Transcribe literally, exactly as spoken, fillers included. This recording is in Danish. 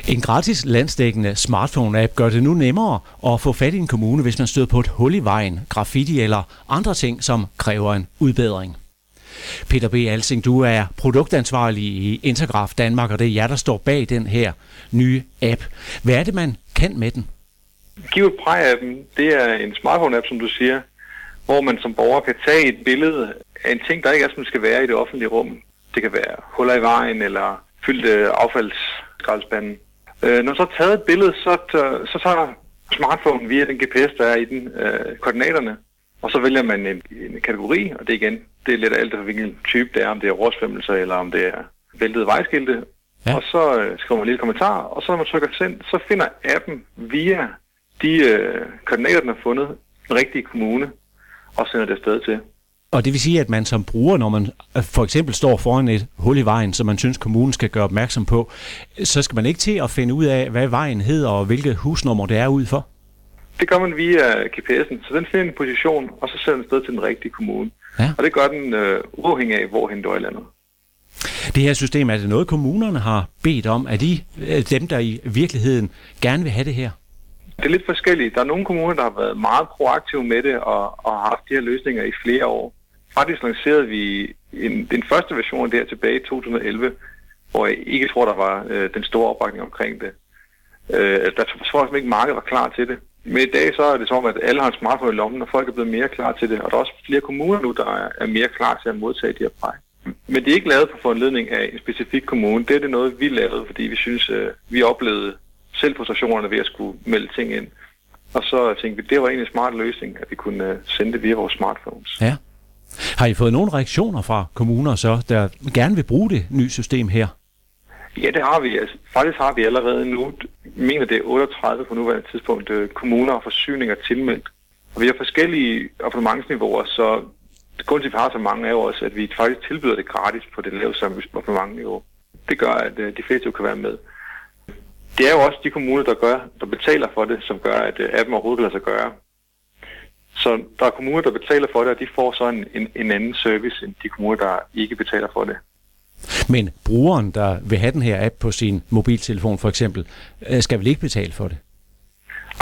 En gratis landsdækkende smartphone-app gør det nu nemmere at få fat i en kommune, hvis man støder på et hul i vejen, graffiti eller andre ting, som kræver en udbedring. Peter B. Alsing, du er produktansvarlig i Intergraph Danmark, og det er jer, der står bag den her nye app. Hvad er det, man kan med den? Giv et præg-appen, det er en smartphone-app, som du siger, hvor man som borger kan tage et billede af en ting, der ikke er, som skal være i det offentlige rum. Det kan være huller i vejen eller fyldte affaldsskraldespanden. Når man så har taget et billede, så, så tager smartphonen via den G P S, der er i den, øh, koordinaterne, og så vælger man en, en kategori, og det igen, det er lidt af alt, hvilken type det er, om det er oversvømmelser eller om det er væltede vejskilte. Ja. Og så øh, skriver man lige et kommentar, og så når man trykker send, så finder appen via de øh, koordinater, den har fundet, den rigtige kommune, og sender det afsted til. Og det vil sige, at man som bruger, når man for eksempel står foran et hul i vejen, som man synes, kommunen skal gøre opmærksom på, så skal man ikke til at finde ud af, hvad vejen hedder og hvilket husnummer det er ud for? Det gør man via G P S'en, så den finder en position, og så sender den sted til den rigtige kommune. Ja. Og det gør den øh, uafhængig af, hvorhen du er i landet. Det her system, er det noget, kommunerne har bedt om? Er de dem, der i virkeligheden gerne vil have det her? Det er lidt forskelligt. Der er nogle kommuner, der har været meget proaktive med det og, og har haft de her løsninger i flere år. Faktisk lancerede vi en, den første version af det her tilbage i to tusind og elleve, hvor jeg ikke tror, der var øh, den store opbakning omkring det. Øh, der tror jeg ikke, markedet var klar til det. Men i dag så er det som, at alle har en smartphone i lommen, og folk er blevet mere klar til det. Og der er også flere kommuner nu, der er, er mere klar til at modtage de her præg. Men det er ikke lavet på foranledning af en specifik kommune. Det er det noget, vi lavede, fordi vi synes, øh, vi oplevede selv på stationerne ved at skulle melde ting ind. Og så tænkte vi, det var egentlig en smart løsning, at vi kunne øh, sende det via vores smartphones. Ja. Har I fået nogle reaktioner fra kommuner så, der gerne vil bruge det nye system her? Ja, det har vi. Altså, faktisk har vi allerede nu, jeg mener det er otteogtredive på nuværende tidspunkt, kommuner og forsyninger tilmeldt. Og vi har forskellige abonnementsniveauer, så grunden til, at vi har så mange er jo også, at vi faktisk tilbyder det gratis på det laveste abonnementsniveau. Det gør, at de fleste kan være med. Det er jo også de kommuner, der gør, der betaler for det, som gør, at appen overhovedet kan lade sig gøre. Så der er kommuner, der betaler for det, og de får så en, en, en anden service, end de kommuner, der ikke betaler for det. Men brugeren, der vil have den her app på sin mobiltelefon for eksempel, skal vel ikke betale for det?